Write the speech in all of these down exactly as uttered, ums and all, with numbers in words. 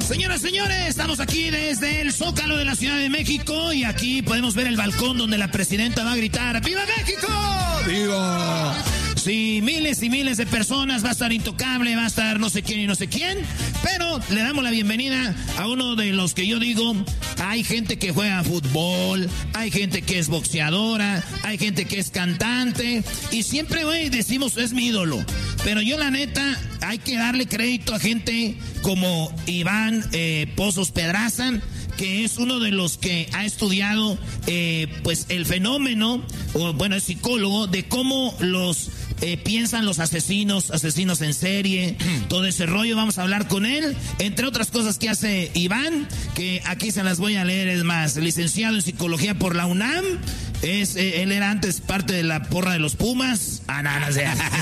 Señoras, señores, estamos aquí desde el Zócalo de la Ciudad de México y aquí podemos ver el balcón donde la presidenta va a gritar ¡Viva México! ¡Viva! Sí, miles y miles de personas, va a estar Intocable, va a estar no sé quién y no sé quién, pero le damos la bienvenida a uno de los que yo digo, hay gente que juega fútbol, hay gente que es boxeadora, hay gente que es cantante, y siempre, güey, decimos, es mi ídolo, pero yo la neta, hay que darle crédito a gente como Iván eh, Pozos Pedraza, que es uno de los que ha estudiado eh, pues el fenómeno, o bueno, es psicólogo, de cómo los eh, piensan los asesinos, asesinos en serie, todo ese rollo. Vamos a hablar con él, entre otras cosas que hace Iván, que aquí se las voy a leer. Es más, licenciado en psicología por la UNAM. Es, eh, él era antes parte de la porra de los Pumas. Ah, no, no sé.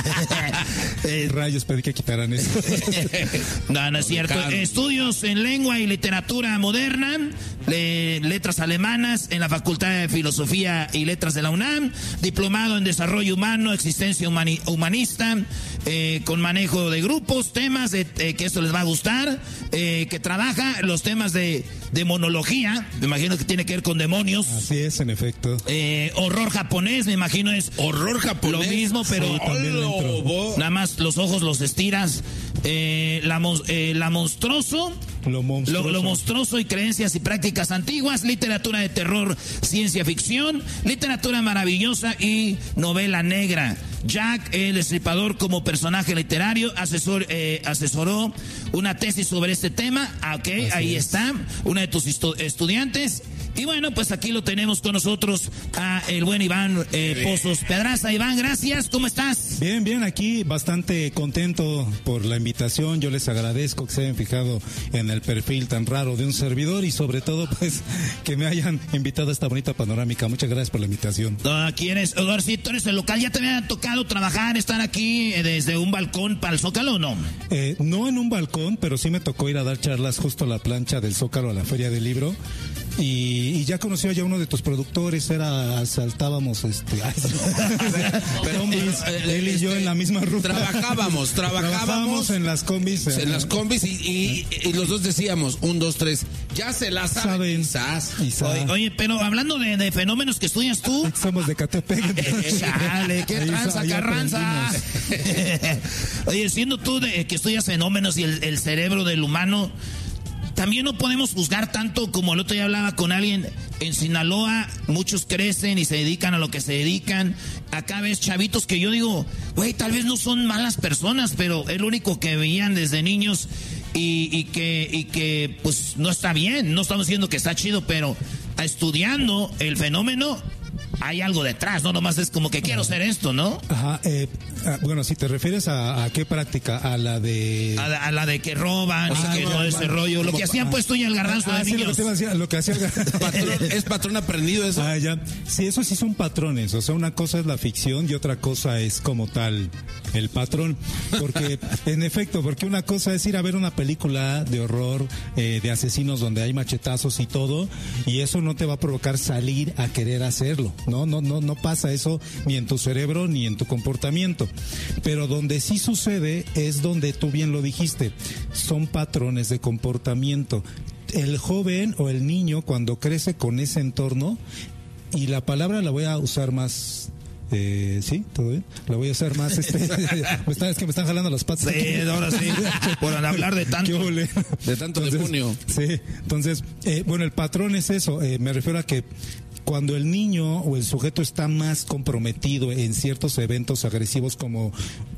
eh, Rayos, pedí que quitaran eso. No, no es cierto. Estudios en lengua y literatura moderna, le, letras alemanas en la Facultad de Filosofía y Letras de la UNAM, diplomado en desarrollo humano, existencia humani, humanista, eh, con manejo de grupos, temas de, eh, que esto les va a gustar, eh, que trabaja los temas de demonología, me imagino que tiene que ver con demonios. Así es, en efecto. Eh, horror japonés, me imagino es horror japonés. Lo mismo, pero sí, oh, nada más los ojos los estiras. Eh, la, eh, la monstruoso. Lo monstruoso. Lo, lo monstruoso y creencias y prácticas antiguas, literatura de terror, ciencia ficción, literatura maravillosa y novela negra. Jack, el Destripador, como personaje literario, asesor, eh, asesoró una tesis sobre este tema. Ok, así ahí es. Está, una de tus estu- estudiantes. Y bueno, pues aquí lo tenemos con nosotros a el buen Iván eh, Pozos Pedraza. Iván, gracias, ¿cómo estás? Bien, bien, aquí bastante contento por la invitación. Yo les agradezco que se hayan fijado en el perfil tan raro de un servidor y sobre todo pues que me hayan invitado a esta bonita panorámica. Muchas gracias por la invitación. No, aquí eres, si tú eres el local, ¿ya te había tocado trabajar, estar aquí eh, desde un balcón para el Zócalo o no? Eh, no en un balcón, pero sí me tocó ir a dar charlas justo a la plancha del Zócalo a la Feria del Libro. Y, y ya conocí ya uno de tus productores, era saltábamos este ay, pero, combis, eh, él y yo este, en la misma ruta. Trabajábamos, trabajábamos, trabajábamos en las combis. En las combis y, y, y los dos decíamos, un, dos, tres, ya se las saben. Quizás. Oye, oye, pero hablando de, de fenómenos que estudias tú. Somos de Catepec. Chale, qué tranza, carranza. Oye, siendo tú de, que estudias fenómenos y el, el cerebro del humano, también no podemos juzgar tanto como el otro día hablaba con alguien. En Sinaloa muchos crecen y se dedican a lo que se dedican. Acá ves chavitos que yo digo, güey, tal vez no son malas personas, pero es lo único que veían desde niños y, y, que, y que pues no está bien. No estamos diciendo que está chido, pero estudiando el fenómeno hay algo detrás, no nomás es como que quiero ser esto, ¿no? Ajá, eh, bueno, si te refieres a, a qué práctica, a la de... A la, a la de que roban, ah, y que no, todo ese no, rollo, lo que hacían ah, pues tú y el Garbanzo ah, de sí, niños. Lo que, te decir, lo que hacía el patrón, ¿es patrón aprendido eso? Ah, ya. Sí, eso sí son patrones, o sea, una cosa es la ficción y otra cosa es como tal el patrón, porque en efecto, porque una cosa es ir a ver una película de horror, eh, de asesinos donde hay machetazos y todo, y eso no te va a provocar salir a querer hacerlo. No, no, no, no pasa eso ni en tu cerebro ni en tu comportamiento. Pero donde sí sucede es donde tú bien lo dijiste, son patrones de comportamiento. El joven o el niño cuando crece con ese entorno, y la palabra la voy a usar más... Eh, sí, todo bien. La voy a usar más. Este, me están, es que me están jalando las patas. Sí, ahora sí. Por hablar de tanto. De tanto entonces, demonio. Sí, entonces, eh, bueno, el patrón es eso. Eh, me refiero a que cuando el niño o el sujeto está más comprometido en ciertos eventos agresivos como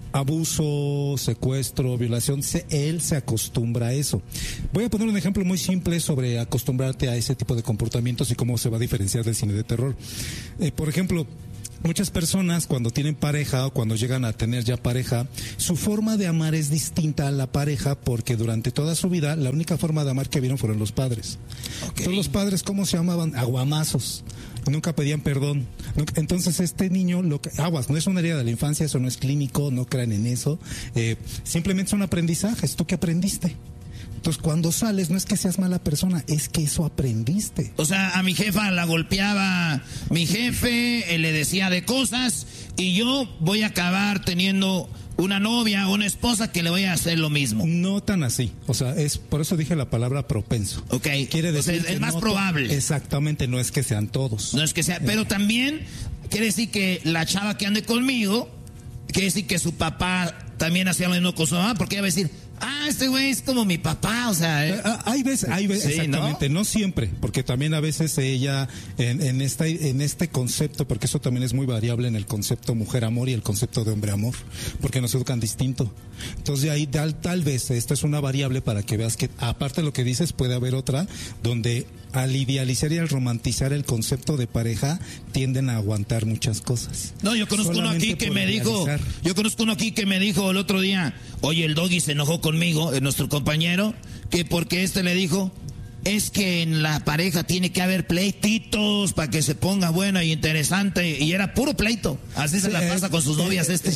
abuso, secuestro, violación, se, él se acostumbra a eso. Voy a poner un ejemplo muy simple sobre acostumbrarte a ese tipo de comportamientos y cómo se va a diferenciar del cine de terror. Eh, por ejemplo, muchas personas cuando tienen pareja o cuando llegan a tener ya pareja, su forma de amar es distinta a la pareja porque durante toda su vida la única forma de amar que vieron fueron los padres. Okay. Entonces los padres, ¿cómo se llamaban? Aguamazos. Nunca pedían perdón. Entonces este niño, lo que, aguas, no es una herida de la infancia, eso no es clínico, no crean en eso. Eh, simplemente son aprendizajes. ¿Tú qué aprendiste? Entonces, cuando sales, no es que seas mala persona, es que eso aprendiste. O sea, a mi jefa la golpeaba mi jefe, él le decía de cosas, y yo voy a acabar teniendo una novia o una esposa que le vaya a hacer lo mismo. No tan así. O sea, es por eso dije la palabra propenso. Ok. Quiere decir o sea, es, es más no probable. Exactamente, no es que sean todos. No es que sea, pero también quiere decir que la chava que ande conmigo, quiere decir que su papá también hacía lo mismo con su mamá, porque ella va a decir, ah, este güey es como mi papá, o sea... Eh. Hay veces, hay veces, sí, exactamente, ¿no? no siempre, porque también a veces ella, en, en, esta, en este concepto, porque eso también es muy variable en el concepto mujer-amor y el concepto de hombre-amor, porque nos educan distinto. Entonces de ahí tal, tal vez esta es una variable para que veas que, aparte de lo que dices, puede haber otra, donde al idealizar y al romantizar el concepto de pareja, tienden a aguantar muchas cosas. No, yo conozco Solamente uno aquí que me dijo, yo conozco uno aquí que me dijo el otro día, oye, el Doggy se enojó conmigo, nuestro compañero, que porque este le dijo, es que en la pareja tiene que haber pleititos para que se ponga buena y interesante, y era puro pleito. Así se la pasa con sus novias este.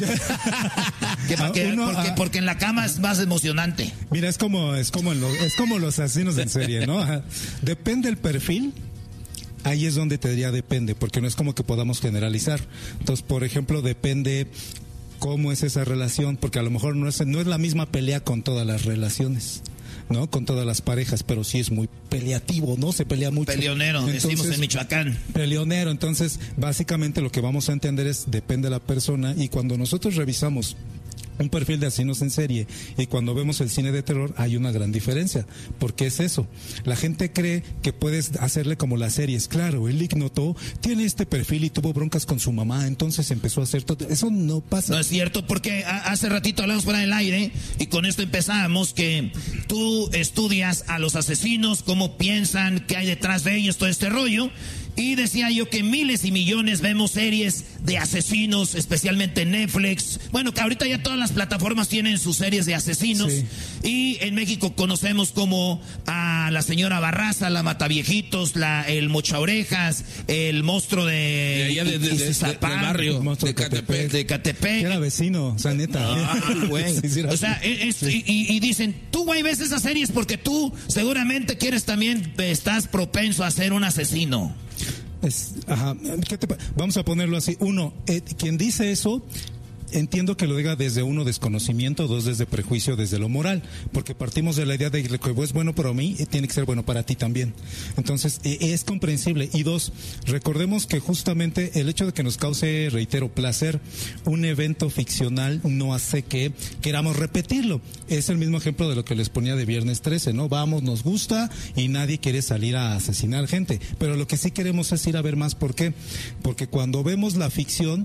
que para que, Uno, porque, porque en la cama es más emocionante. Mira, es como es como lo, es como los asesinos en serie, ¿no? Depende el perfil. Ahí es donde te diría depende, porque no es como que podamos generalizar. Entonces, por ejemplo, depende cómo es esa relación, porque a lo mejor no es no es la misma pelea con todas las relaciones, ¿no? Con todas las parejas, pero sí es muy peleativo, ¿no? Se pelea mucho. Peleonero, entonces, decimos en Michoacán. Peleonero, entonces, básicamente lo que vamos a entender es, depende de la persona, y cuando nosotros revisamos un perfil de asesinos en serie y cuando vemos el cine de terror hay una gran diferencia, porque es eso, la gente cree que puedes hacerle como las series, claro, el ignoto tiene este perfil y tuvo broncas con su mamá, entonces empezó a hacer todo, eso no pasa. No es cierto, porque hace ratito hablamos fuera del aire y con esto empezamos que tú estudias a los asesinos, cómo piensan, qué hay detrás de ellos, todo este rollo. Y decía yo que miles y millones vemos series de asesinos, especialmente en Netflix. Bueno, que ahorita ya todas las plataformas tienen sus series de asesinos. Sí. Y en México conocemos como a la señora Barraza, la Mataviejitos, la, el Mochaorejas, el monstruo de... De allá de, de, de, de, del barrio, de Catepec. De Catepec. Era vecino, o sea, neta. No, güey. Sí, sí, o sea, es, sí. y, y dicen, tú, güey, ves esas series porque tú seguramente quieres también, estás propenso a ser un asesino. Es, ajá, ¿qué te, vamos a ponerlo así. Uno, eh, quien dice eso, entiendo que lo diga desde uno, desconocimiento, dos, desde prejuicio, desde lo moral, porque partimos de la idea de que lo que es bueno para mí eh, tiene que ser bueno para ti también. Entonces, eh, es comprensible. Y dos, recordemos que justamente el hecho de que nos cause, reitero, placer, un evento ficcional no hace que queramos repetirlo. Es el mismo ejemplo de lo que les ponía de Viernes trece, ¿no? Vamos, nos gusta y nadie quiere salir a asesinar gente, pero lo que sí queremos es ir a ver más. ¿Por qué? Porque cuando vemos la ficción,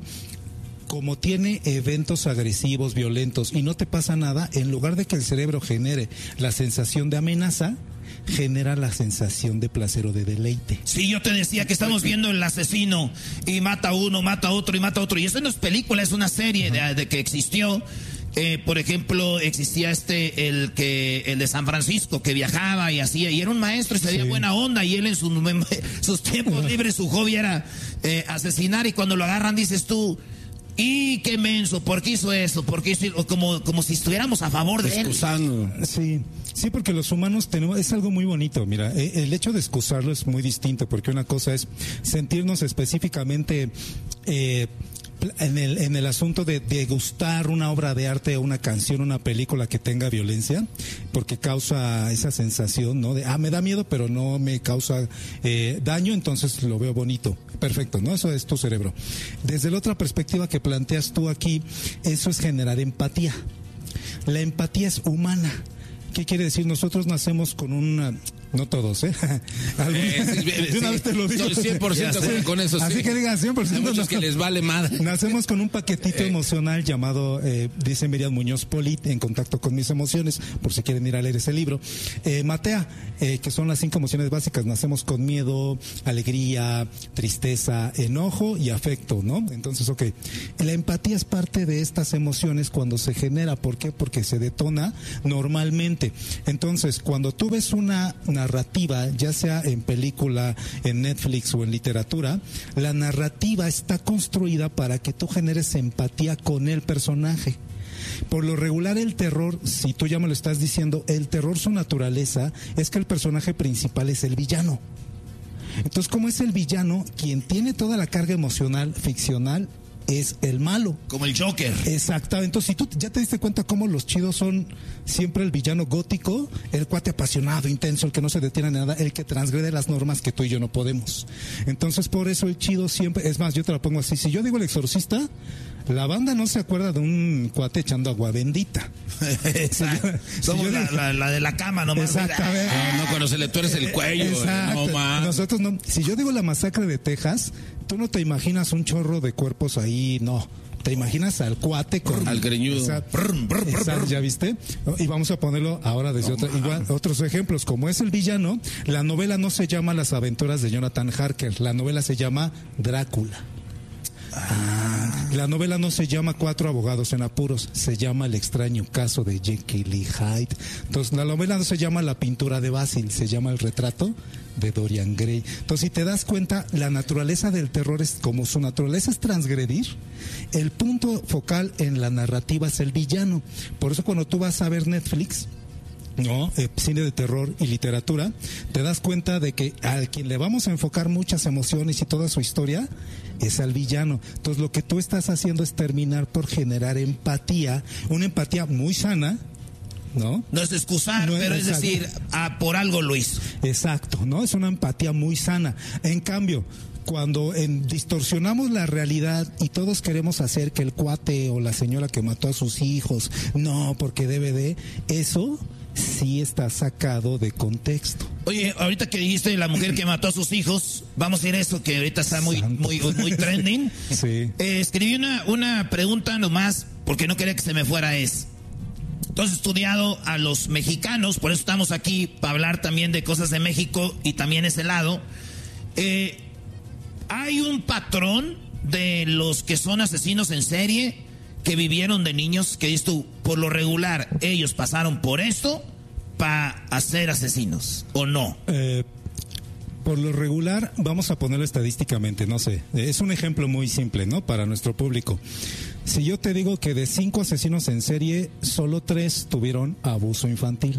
como tiene eventos agresivos, violentos y no te pasa nada, en lugar de que el cerebro genere la sensación de amenaza, genera la sensación de placer o de deleite. Sí, yo te decía que estamos viendo el asesino y mata a uno, mata a otro y mata a otro. Y eso no es película, es una serie de, de que existió. Eh, por ejemplo, existía este, el que, el de San Francisco, que viajaba y hacía, y era un maestro y se veía sí. buena onda, y él en sus, sus tiempos libres, su hobby era eh, asesinar, y cuando lo agarran dices tú, y qué menso, ¿por qué hizo eso? ¿Por qué hizo? Como, como si estuviéramos a favor de Excusando. él. Sí, sí, porque los humanos tenemos, es algo muy bonito, mira, el hecho de excusarlo es muy distinto, porque una cosa es sentirnos específicamente eh, en el, en el asunto de, de gustar una obra de arte, una canción, una película que tenga violencia, porque causa esa sensación, ¿no? De, ah, me da miedo, pero no me causa eh, daño, entonces lo veo bonito. Perfecto, ¿no? Eso es tu cerebro. Desde la otra perspectiva que planteas tú aquí, eso es generar empatía. La empatía es humana. ¿Qué quiere decir? Nosotros nacemos con una... No todos, ¿eh? eh sí, una vez te lo digo. cien por ciento sí, con eso, Así sí. que digan cien por ciento. Hay muchos no, que les vale madre. Nacemos con un paquetito eh. emocional llamado, eh, dice Miriam Muñoz Polit, En contacto con mis emociones, por si quieren ir a leer ese libro. Eh, Matea, eh, que son las cinco emociones básicas. Nacemos con miedo, alegría, tristeza, enojo y afecto, ¿no? Entonces, ok. La empatía es parte de estas emociones cuando se genera. ¿Por qué? Porque se detona normalmente. Entonces, cuando tú ves una narrativa, ya sea en película, en Netflix o en literatura, la narrativa está construida para que tú generes empatía con el personaje. Por lo regular el terror, si tú ya me lo estás diciendo, el terror, su naturaleza es que el personaje principal es el villano. Entonces, como es el villano quien tiene toda la carga emocional ficcional, es el malo. Como el Joker. Exactamente. Entonces, si tú ya te diste cuenta cómo los chidos son siempre el villano gótico, el cuate apasionado, intenso, el que no se detiene a nada, el que transgrede las normas que tú y yo no podemos. Entonces, por eso el chido siempre, es más, yo te lo pongo así, si yo digo el exorcista, la banda no se acuerda de un cuate echando agua bendita. Exacto. Si yo, Somos si la, digo, la, la de la cama nomás. Exactamente. No, no, cuando se le tuerce el cuello. Exacto. No, man. Nosotros no. Si yo digo la masacre de Texas, tú no te imaginas un chorro de cuerpos ahí, no. Te imaginas al cuate con... Al greñudo. Exacto, exacto, ¿ya viste? Y vamos a ponerlo ahora desde no, otra, igual, otros ejemplos. Como es el villano, la novela no se llama Las aventuras de Jonathan Harker. La novela se llama Drácula. Ah, la novela no se llama Cuatro abogados en apuros, se llama El extraño caso de Jekyll y Hyde. Entonces, la novela no se llama La pintura de Basil, se llama El retrato de Dorian Gray. Entonces, si te das cuenta, la naturaleza del terror es, como su naturaleza es transgredir, el punto focal en la narrativa es el villano. Por eso cuando tú vas a ver Netflix, no, eh, cine de terror y literatura, te das cuenta de que a quien le vamos a enfocar muchas emociones y toda su historia es al villano. Entonces lo que tú estás haciendo es terminar por generar empatía, una empatía muy sana, ¿no? No es excusar, no, pero es exacto. decir, ah, por algo lo hizo. Exacto, ¿no? Es una empatía muy sana. En cambio, cuando en, distorsionamos la realidad y todos queremos hacer que el cuate o la señora que mató a sus hijos, no, porque debe de, eso sí está sacado de contexto. Oye, ahorita que dijiste la mujer que mató a sus hijos, vamos a ir a eso que ahorita está muy, muy, muy trending. Sí. Eh, escribí una, una pregunta nomás, porque no quería que se me fuera, es... Tú has estudiado a los mexicanos, por eso estamos aquí, para hablar también de cosas de México y también ese lado. Eh, ¿Hay un patrón de los que son asesinos en serie que vivieron de niños, que dices tú, por lo regular, ellos pasaron por esto para ser asesinos, o no? Eh, por lo regular, vamos a ponerlo estadísticamente, no sé. Es un ejemplo muy simple, ¿no? Para nuestro público. Si yo te digo que de cinco asesinos en serie, solo tres tuvieron abuso infantil.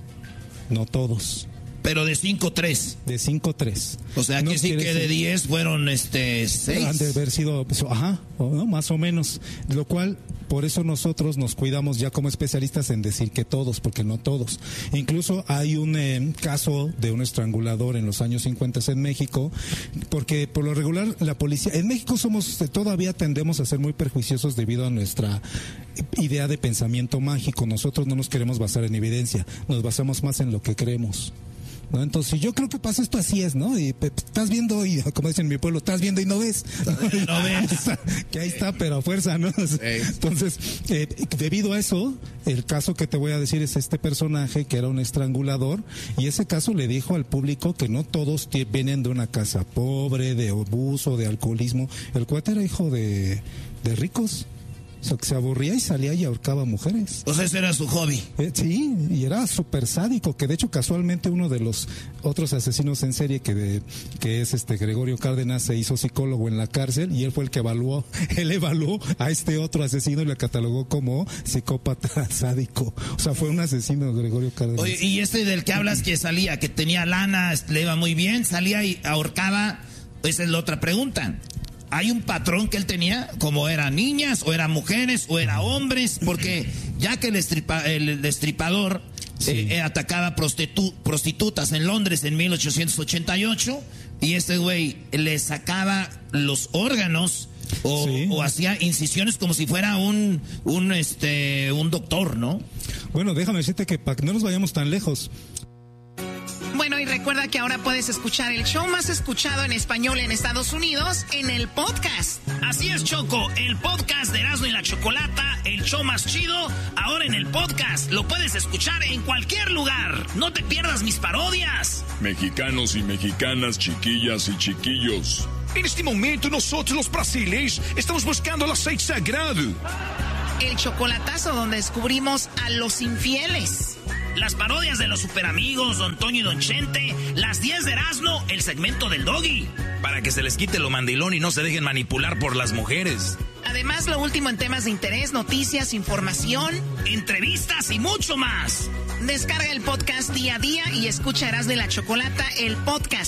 No todos. Pero de cinco, tres. De cinco, tres. O sea, no que sí que de diez fueron este seis. Han de haber sido, pues, ajá, ¿no? Más o menos. Lo cual, por eso nosotros nos cuidamos ya como especialistas en decir que todos, porque no todos. Incluso hay un eh, caso de un estrangulador en los años cincuenta en México, porque por lo regular la policía, en México somos, todavía tendemos a ser muy perjuiciosos debido a nuestra idea de pensamiento mágico. Nosotros no nos queremos basar en evidencia, nos basamos más en lo que creemos, ¿no? Entonces, yo creo que pasa esto, así es, ¿no? Y pe, estás viendo y, como dicen en mi pueblo, estás viendo y no ves. No ves. Que ahí está, pero a fuerza, ¿no? Entonces, eh, debido a eso, el caso que te voy a decir es este personaje que era un estrangulador, y ese caso le dijo al público que no todos t- vienen de una casa pobre, de abuso, de alcoholismo. El cuate era hijo de, de ricos. O sea, que se aburría y salía y ahorcaba mujeres. O sea, ese era su hobby. Eh, sí, y era súper sádico, que de hecho casualmente uno de los otros asesinos en serie que de, que es este Gregorio Cárdenas se hizo psicólogo en la cárcel, y él fue el que evaluó, él evaluó a este otro asesino y le catalogó como psicópata sádico. O sea, fue un asesino, Gregorio Cárdenas. Oye, y este del que hablas que salía, que tenía lana, le iba muy bien, salía y ahorcaba, esa es la otra pregunta. ¿Hay un patrón que él tenía? ¿Como eran niñas, o eran mujeres, o eran hombres? Porque ya que el, estripa, el destripador sí. eh, atacaba prostitu, prostitutas en Londres en mil ochocientos ochenta y ocho, y este güey le sacaba los órganos o, sí. o hacía incisiones como si fuera un, un, este, un doctor, ¿no? Bueno, déjame decirte que para que no nos vayamos tan lejos. Bueno, y recuerda que ahora puedes escuchar el show más escuchado en español en Estados Unidos en el podcast. Así es, Choco, el podcast de Erasmo y la Chocolata, el show más chido, ahora en el podcast. Lo puedes escuchar en cualquier lugar. No te pierdas mis parodias. Mexicanos y mexicanas, chiquillas y chiquillos. En este momento nosotros los brasileños estamos buscando el aceite sagrado. El chocolatazo, donde descubrimos a los infieles. Las parodias de los superamigos, Don Toño y Don Chente, las diez de Erasmo, el segmento del Doggy. Para que se les quite lo mandilón y no se dejen manipular por las mujeres. Además, lo último en temas de interés, noticias, información, entrevistas y mucho más. Descarga el podcast día a día y escucha Erasmo y la Chocolata, el podcast.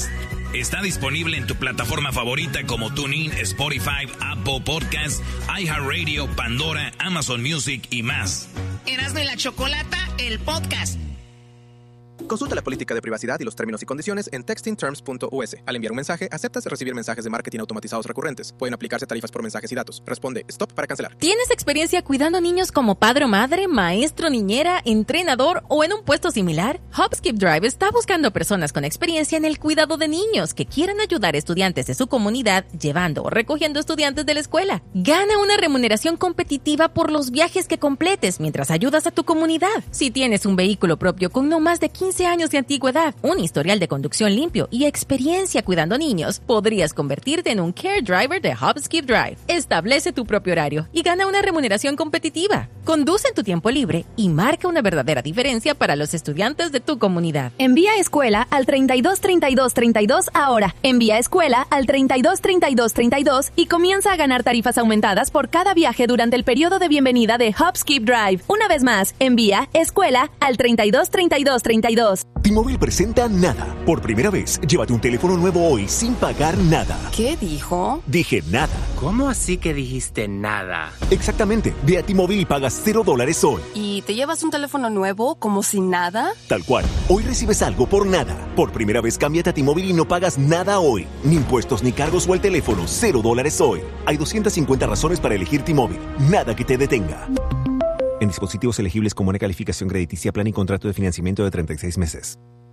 Está disponible en tu plataforma favorita como TuneIn, Spotify, Apple Podcasts, iHeartRadio, Pandora, Amazon Music y más. Erasmo y la Chocolata, el podcast. Consulta la política de privacidad y los términos y condiciones en texting terms punto u s. Al enviar un mensaje, aceptas recibir mensajes de marketing automatizados recurrentes. Pueden aplicarse tarifas por mensajes y datos. Responde stop para cancelar. ¿Tienes experiencia cuidando niños como padre o madre, maestro, niñera, entrenador o en un puesto similar? HopSkip Drive está buscando personas con experiencia en el cuidado de niños que quieran ayudar a estudiantes de su comunidad llevando o recogiendo estudiantes de la escuela. Gana una remuneración competitiva por los viajes que completes mientras ayudas a tu comunidad. Si tienes un vehículo propio con no más de quince años de antigüedad, un historial de conducción limpio y experiencia cuidando niños, podrías convertirte en un Care Driver de HopSkip Drive. Establece tu propio horario y gana una remuneración competitiva. Conduce en tu tiempo libre y marca una verdadera diferencia para los estudiantes de tu comunidad. Envía escuela al treinta y dos treinta y dos treinta y dos ahora. Envía escuela al treinta y dos treinta y dos treinta y dos y comienza a ganar tarifas aumentadas por cada viaje durante el periodo de bienvenida de HopSkip Drive. Una vez más, envía escuela al treinta y dos treinta y dos treinta y dos. T-Mobile presenta Nada. Por primera vez, llévate un teléfono nuevo hoy sin pagar nada. ¿Qué dijo? Dije nada. ¿Cómo así que dijiste nada? Exactamente. Ve a T-Mobile y pagas cero dólares hoy. ¿Y te llevas un teléfono nuevo como sin nada? Tal cual. Hoy recibes algo por nada. Por primera vez, cámbiate a T-Mobile y no pagas nada hoy. Ni impuestos ni cargos o el teléfono. Cero dólares hoy. Hay doscientas cincuenta razones para elegir T-Mobile. Nada que te detenga. En dispositivos elegibles con buena calificación crediticia, plan y contrato de financiamiento de treinta y seis meses.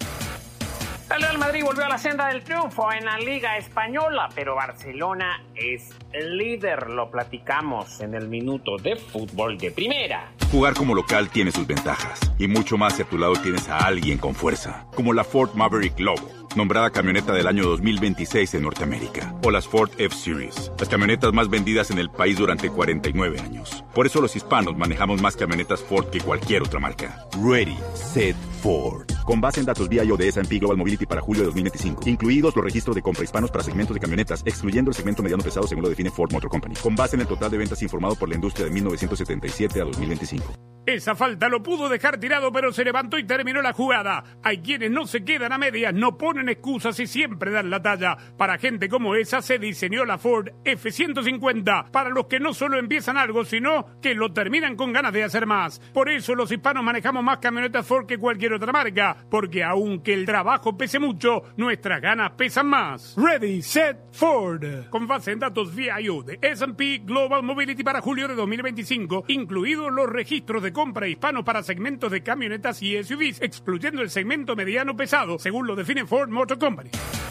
El Real Madrid volvió a la senda del triunfo en la Liga Española, pero Barcelona es el líder. Lo platicamos en el minuto de fútbol de primera. Jugar como local tiene sus ventajas, y mucho más si a tu lado tienes a alguien con fuerza, como la Ford Maverick Lobo, nombrada camioneta del año dos mil veintiséis en Norteamérica, o las Ford F-Series, las camionetas más vendidas en el país durante cuarenta y nueve años. Por eso los hispanos manejamos más camionetas Ford que cualquier otra marca. Ready, Set, Ford. Con base en datos V I O de S and P Global Mobility para julio de dos mil veinticinco, incluidos los registros de compra hispanos para segmentos de camionetas, excluyendo el segmento mediano pesado según lo define Ford Motor Company, con base en el total de ventas informado por la industria de mil novecientos setenta y siete a dos mil veinticinco. Esa falta lo pudo dejar tirado, pero se levantó y terminó la jugada. Hay quienes no se quedan a medias, no ponen excusas y siempre dan la talla. Para gente como esa se diseñó la Ford F ciento cincuenta, para los que no solo empiezan algo, sino que lo terminan con ganas de hacer más. Por eso los hispanos manejamos más camionetas Ford que cualquier otra marca, porque aunque el trabajo pese mucho, nuestras ganas pesan más. Ready, Set, Ford. Con base en datos V I O de S and P Global Mobility para julio de dos mil veinticinco, incluidos los registros de compra hispano para segmentos de camionetas y S U Vs, excluyendo el segmento mediano pesado, según lo define Ford Motor Company.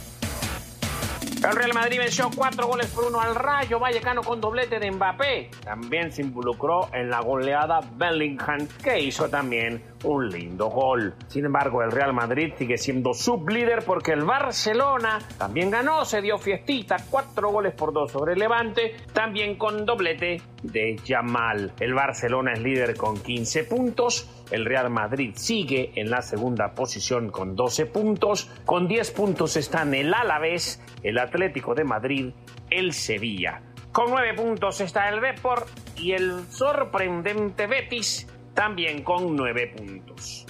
El Real Madrid venció cuatro goles por uno al Rayo Vallecano con doblete de Mbappé. También se involucró en la goleada Bellingham, que hizo también un lindo gol. Sin embargo, el Real Madrid sigue siendo sublíder porque el Barcelona también ganó, se dio fiestita, cuatro goles por dos sobre el Levante, también con doblete de Yamal. El Barcelona es líder con quince puntos, el Real Madrid sigue en la segunda posición con doce puntos, con diez puntos están el Alavés, el Atlético de Madrid, el Sevilla. Con nueve puntos está el Depor y el sorprendente Betis, también con nueve puntos.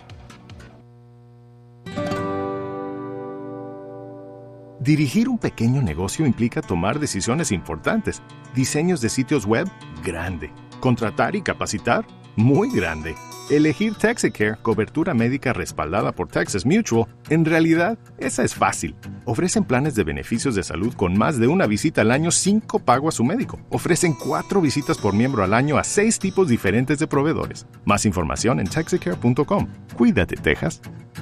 Dirigir un pequeño negocio implica tomar decisiones importantes. Diseños de sitios web, grande. Contratar y capacitar, muy grande. Elegir Texicare, cobertura médica respaldada por Texas Mutual, en realidad, esa es fácil. Ofrecen planes de beneficios de salud con más de una visita al año sin copago a su médico. Ofrecen cuatro visitas por miembro al año a seis tipos diferentes de proveedores. Más información en texicare punto com. Cuídate, Texas.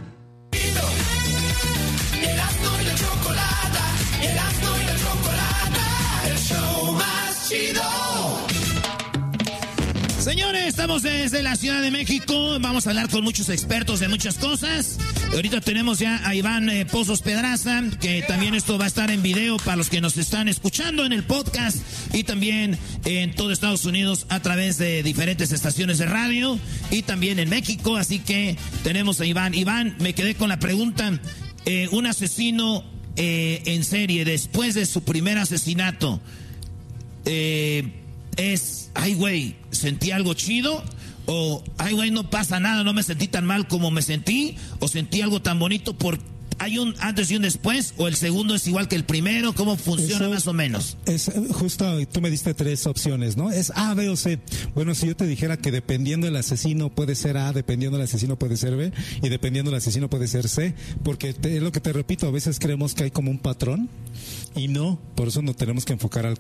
Señores, estamos desde la Ciudad de México. Vamos a hablar con muchos expertos de muchas cosas. Ahorita tenemos ya a Iván eh, Pozos Pedraza, que también esto va a estar en video para los que nos están escuchando en el podcast y también en todo Estados Unidos a través de diferentes estaciones de radio y también en México. Así que tenemos a Iván. Iván, me quedé con la pregunta. Eh, un asesino eh, en serie, después de su primer asesinato, eh... es, ay güey, sentí algo chido, o ay güey, no pasa nada, no me sentí tan mal como me sentí, o sentí algo tan bonito por ¿Hay un antes y un después? ¿O el segundo es igual que el primero? ¿Cómo funciona Eso más o menos? Es justo, tú me diste tres opciones, ¿no? Es A, B o C. Bueno, si yo te dijera que dependiendo del asesino puede ser A, dependiendo del asesino puede ser B, y dependiendo del asesino puede ser C, porque te, es lo que te repito, a veces creemos que hay como un patrón, y no, por eso nos tenemos que enfocar al